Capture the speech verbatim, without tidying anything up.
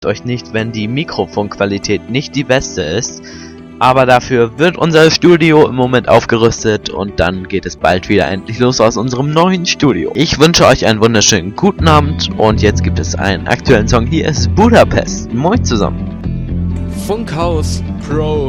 euch nicht, wenn die Mikrofonqualität nicht die beste ist. Aber dafür wird unser Studio im Moment aufgerüstet und dann geht es bald wieder endlich los aus unserem neuen Studio. Ich wünsche euch einen wunderschönen guten Abend und jetzt gibt es einen aktuellen Song. Hier ist Budapest. Moin zusammen. Funkhaus Pro.